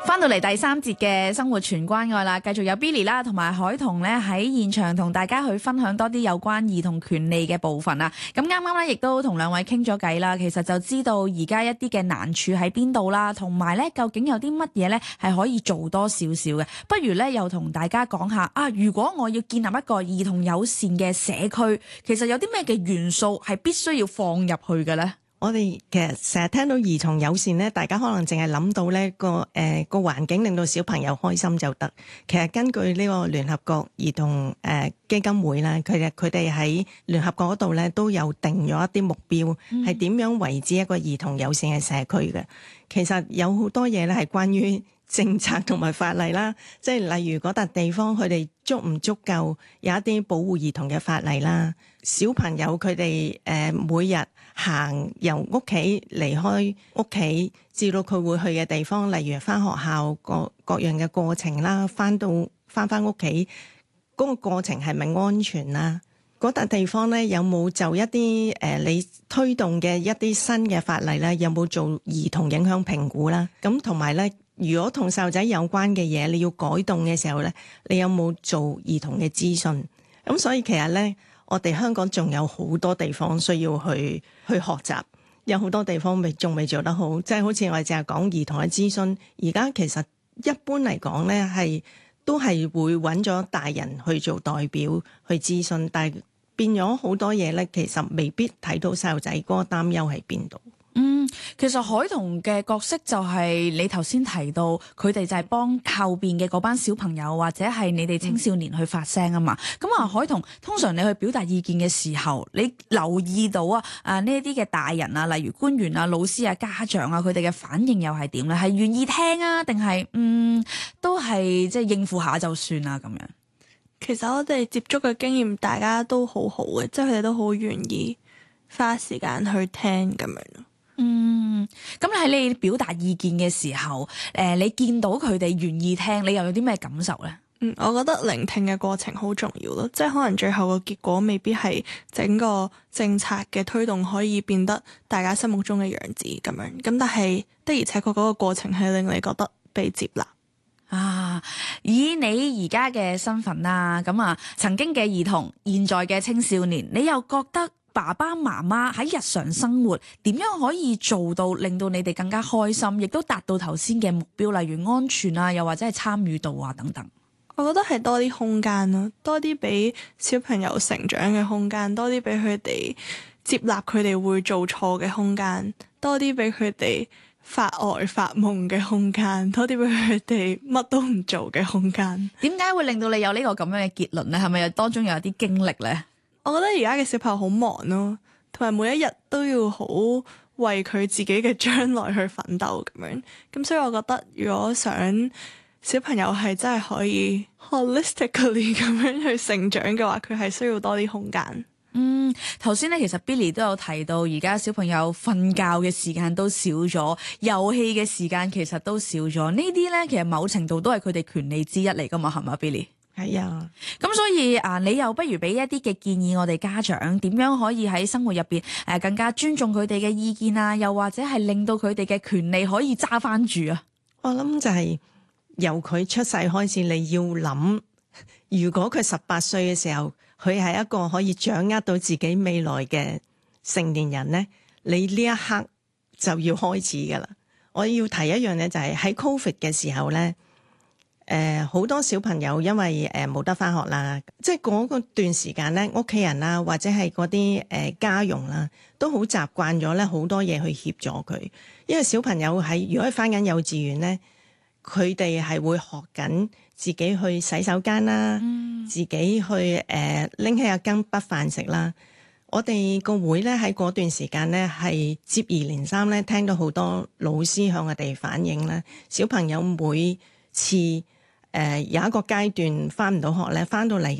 翻到嚟第三節嘅生活全關愛啦，繼續有 Billy 啦同埋海彤咧喺現場同大家去分享多啲有關兒童權利嘅部分啊。咁啱啱咧亦都同兩位傾咗偈啦，其實就知道而家一啲嘅難處喺邊度啦，同埋咧究竟有啲乜嘢咧係可以做多少少嘅。不如咧又同大家講下啊，如果我要建立一個兒童友善嘅社區，其實有啲咩嘅元素係必須要放入去嘅咧？ 我哋其實成日聽到兒童友善咧，大家可能淨係諗到咧個環境令到小朋友開心就得。其實根據呢個聯合國兒童基金會咧，佢哋喺聯合國嗰度咧都有定咗一啲目標，係點樣為之一個兒童友善嘅社區嘅。其實有好多嘢咧係關於政策同埋法例啦，即係例如嗰笪地方佢哋足唔足夠有一啲保護兒童嘅法例啦，小朋友佢哋每日行由屋企離開屋企至到佢會去嘅地方，例如返學校各樣嘅過程啦，返屋企嗰個過程係咪安全啦？嗰笪地方咧有冇就一啲你推動嘅一啲新嘅法例咧，有冇做兒童影響評估啦？咁同埋咧，如果同細路仔有關嘅嘢你要改動嘅時候咧，你有冇做兒童嘅諮詢？咁所以其實咧，我哋香港仲有好多地方需要去學習，有好多地方仲未做得好，即係好似我哋淨係講兒童嘅諮詢，而家其實一般嚟講咧都係會揾咗大人去做代表去諮詢，但係變咗好多嘢咧，其實未必睇到細路仔嗰個擔憂喺邊度。 其實海童嘅角色就係你頭先提到，佢哋就係幫後邊嘅嗰班小朋友或者係你哋青少年去發聲啊嘛。咁海童通常你去表達意見嘅時候，你留意到呢一啲嘅大人啊，例如官員啊、老師啊、家長啊，佢哋嘅反應又係點咧？係願意聽啊，定係都係即係應付下就算啦咁樣？ 其實我哋接觸嘅經驗，大家都好好嘅，即係佢哋都好願意花時間去聽咁樣。 咁喺你表達意見嘅時候，你見到佢哋願意聽，你又有啲咩感受呢？ 我覺得聆聽嘅過程好重要咯，即係可能最後個結果未必係整個政策嘅推動可以變得大家心目中嘅樣子咁樣，咁但係的而且確嗰個過程係令你覺得被接納。 以你而家嘅身份啦，曾經嘅兒童，現在嘅青少年，你又覺得爸爸媽媽喺日常生活點樣可以做到令到你哋更加開心，亦都達到頭先嘅目標，例如安全啊，又或者係參與度啊等等？ 我覺得係多啲空間咯，多啲俾小朋友成長嘅空間，多啲俾佢哋接納佢哋會做錯嘅空間，多啲俾佢哋發呆發夢嘅空間，多啲俾佢哋乜都唔做嘅空間。 點解會令到你有呢個咁樣嘅結論呢？係咪當中有啲經歷呢？ 我覺得而家嘅小朋友好忙咯，同埋每一日都要好為佢自己嘅將來去奮鬥咁樣。咁所以我覺得如果想小朋友係真係可以 holistically 咁樣去成長嘅話，佢係需要多啲空間。 頭先咧，其實 Billy 都有提到，而家小朋友瞓覺嘅時間都少咗，遊戲嘅時間其實都少咗。呢啲咧，其實某程度都係佢哋權利之一嚟噶嘛，係咪 Billy？ 係啊， 咁所以你又不如俾一啲嘅建議，我哋家長點樣可以喺生活入邊更加尊重佢哋嘅意見啊，又或者係令到佢哋嘅權利可以揸翻住啊？ 我諗就係由佢出世開始，你要諗，如果佢18歲嘅時候，佢係一個可以掌握到自己未來嘅成年人呢，你呢一刻就要開始噶啦。我要提一樣嘢，就係喺 Covid 嘅時候呢，好多小朋友因為冇得返學啦，即係嗰個段時間呢，屋企人啦或者係嗰啲家傭啦，都好習慣咗咧好多嘢去協助佢。因為小朋友如果返緊幼稚園呢，佢哋係會學緊自己去洗手間啦，自己去拎起一羹筆飯食啦。我哋個會咧喺嗰段時間咧係接二連三咧聽到好多老師向我哋反映啦，小朋友每次有一個階段返唔到學咧，返到嚟